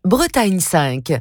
Bretagne 5.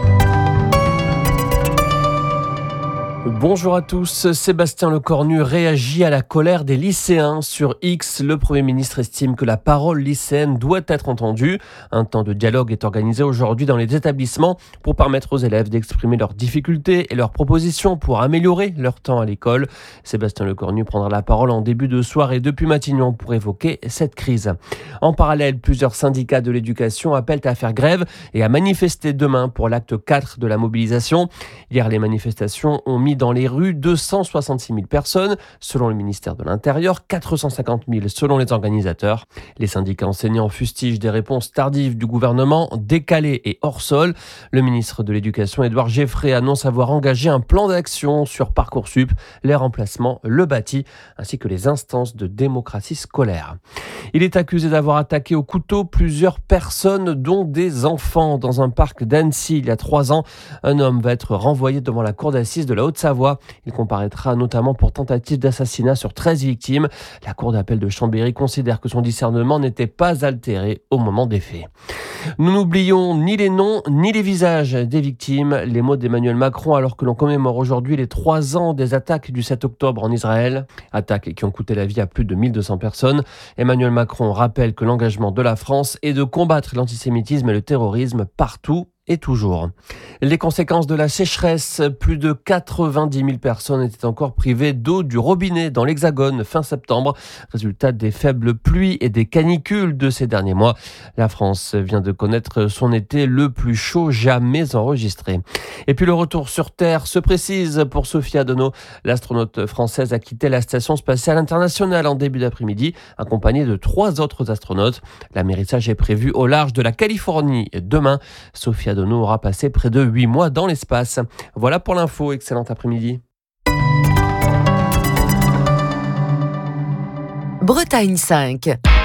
Bonjour à tous, Sébastien Lecornu réagit à la colère des lycéens. Sur X, le Premier ministre estime que la parole lycéenne doit être entendue. Un temps de dialogue est organisé aujourd'hui dans les établissements pour permettre aux élèves d'exprimer leurs difficultés et leurs propositions pour améliorer leur temps à l'école. Sébastien Lecornu prendra la parole en début de soirée depuis Matignon pour évoquer cette crise. En parallèle, plusieurs syndicats de l'éducation appellent à faire grève et à manifester demain pour l'acte 4 de la mobilisation. Hier, les manifestations ont mis dans les rues 266 000 personnes, selon le ministère de l'Intérieur, 450 000 selon les organisateurs. Les syndicats enseignants fustigent des réponses tardives du gouvernement, décalées et hors sol. Le ministre de l'Éducation, Édouard Geffray, annonce avoir engagé un plan d'action sur Parcoursup, les remplacements, le bâti, ainsi que les instances de démocratie scolaire. Il est accusé d'avoir attaqué au couteau plusieurs personnes, dont des enfants, dans un parc d'Annecy il y a 3 ans. Un homme va être renvoyé devant la cour d'assises de la Haute-Savoie. Il comparaîtra notamment pour tentative d'assassinat sur 13 victimes. La cour d'appel de Chambéry considère que son discernement n'était pas altéré au moment des faits. Nous n'oublions ni les noms ni les visages des victimes. Les mots d'Emmanuel Macron alors que l'on commémore aujourd'hui les 3 ans des attaques du 7 octobre en Israël. Attaques qui ont coûté la vie à plus de 1200 personnes. Emmanuel Macron rappelle que l'engagement de la France est de combattre l'antisémitisme et le terrorisme partout et toujours. Les conséquences de la sécheresse, plus de 90 000 personnes étaient encore privées d'eau du robinet dans l'Hexagone fin septembre. Résultat des faibles pluies et des canicules de ces derniers mois. La France vient de connaître son été le plus chaud jamais enregistré. Et puis le retour sur Terre se précise pour Sophia Adenau. L'astronaute française a quitté la Station spatiale internationale en début d'après-midi, accompagnée de 3 autres astronautes. L'amérissage est prévu au large de la Californie demain. Sophia Adenau aura passé près de 8 mois dans l'espace. Voilà pour l'info, excellent après-midi. Bretagne 5.